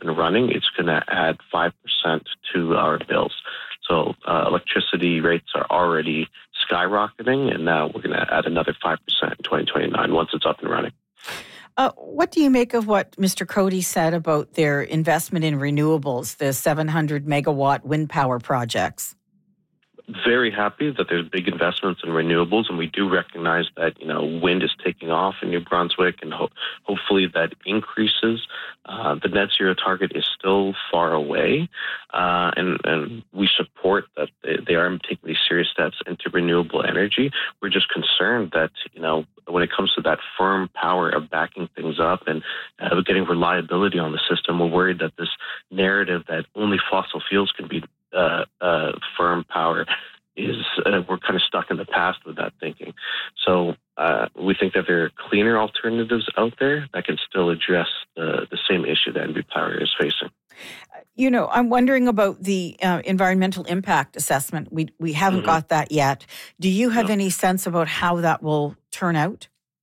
and running, it's going to add 5% to our bills. So electricity rates are already skyrocketing, and now we're going to add another 5% in 2029 once it's up and running. What do you make of what Mr. Coady said about their investment in renewables, the 700 megawatt wind power projects? Very happy that there's big investments in renewables, and we do recognize that wind is taking off in New Brunswick, and hopefully that increases. The net zero target is still far away, and we support that they are taking these serious steps into renewable energy. We're just concerned that when it comes to that firm power of backing things up and getting reliability on the system, we're worried that this narrative that only fossil fuels can be firm power is we're kind of stuck in the past with that thinking. So we think that there are cleaner alternatives out there that can still address the same issue that NB Power is facing. I'm wondering about the environmental impact assessment. We haven't got that yet. Do you have any sense about how that will turn out?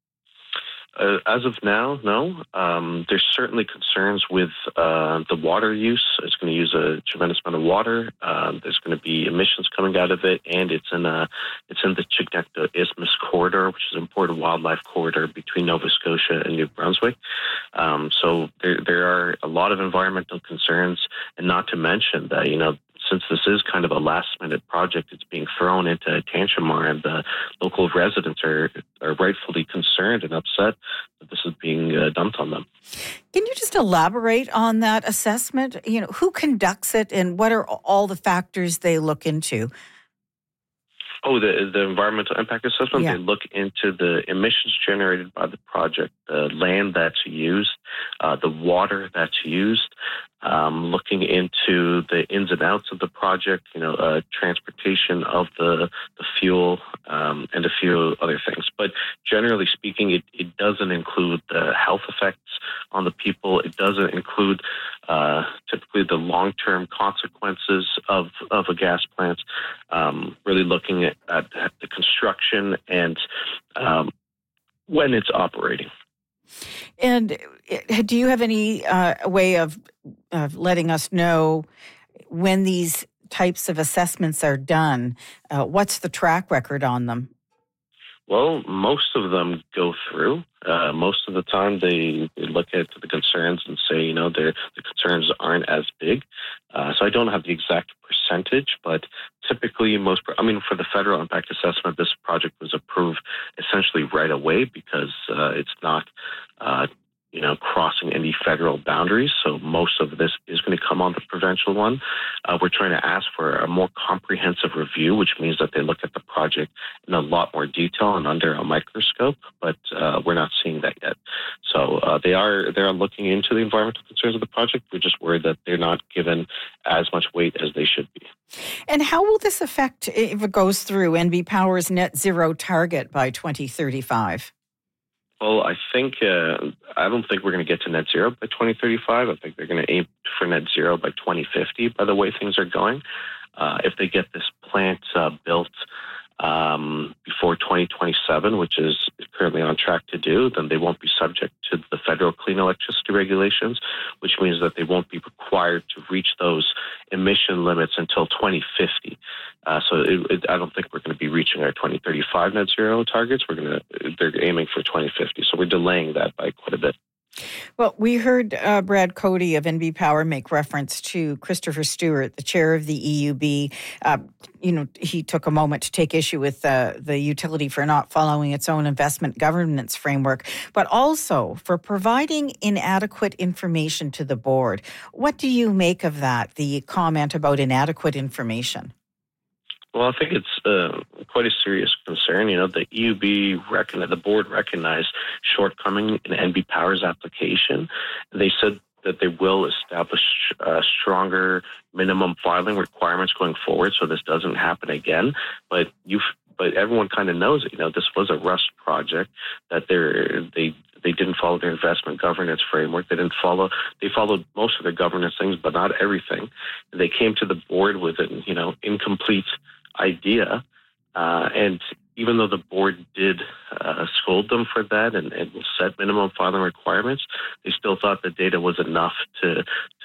As of now, no. There's certainly concerns with the water use. It's going to use a tremendous amount of water. There's going to be emissions coming out of it, and it's in the Chignecto Isthmus corridor, which is an important wildlife corridor between Nova Scotia and New Brunswick. So there are a lot of environmental concerns, and not to mention that since this is kind of a last-minute project, it's being thrown into Tantramar, and the local residents are rightfully concerned and upset that this is being dumped on them. Can you just elaborate on that assessment? Who conducts it, and what are all the factors they look into? Oh, the environmental impact assessment, Yeah. They look into the emissions generated by the project, the land that's used, the water that's used, looking into the ins and outs of the project, transportation of the fuel, and a few other things. But generally speaking, it doesn't include the health effects on the people. It doesn't include typically the long-term consequences of a gas plant, really looking at the construction and when it's operating. And do you have any way of letting us know when these types of assessments are done? What's the track record on them? Well, most of them go through. Most of the time, they look at the concerns and say, the concerns aren't as big. So I don't have the exact percentage, but typically for the federal impact assessment, this project was approved essentially right away because it's not crossing any federal boundaries. So most of this is going to come on the provincial one. We're trying to ask for a more comprehensive review, which means that they look at the project in a lot more detail and under a microscope, but we're not seeing that yet. So they're looking into the environmental concerns of the project. We're just worried that they're not given as much weight as they should be. And how will this affect, if it goes through, NB Power's net zero target by 2035? Well, I don't think we're going to get to net zero by 2035. I think they're going to aim for net zero by 2050 by the way things are going. If they get this plant built before 2027, which is currently on track to do, then they won't be subject to the federal clean electricity regulations, which means that they won't be required to reach those emission limits until 2050. So I don't think we're going to be reaching our 2035 net zero targets. They're aiming for 2050. So we're delaying that by quite a bit. Well, we heard Brad Coady of NB Power make reference to Christopher Stewart, the chair of the EUB. He took a moment to take issue with the utility for not following its own investment governance framework, but also for providing inadequate information to the board. What do you make of that, the comment about inadequate information? Well, I think it's quite a serious concern. The EUB the board recognized shortcoming in NB Power's application. They said that they will establish stronger minimum filing requirements going forward, so this doesn't happen again. But everyone kind of knows it. This was a rust project that they didn't follow their investment governance framework. They followed most of their governance things, but not everything. They came to the board with an incomplete idea, and even though the board did scold them for that and set minimum filing requirements, they still thought the data was enough to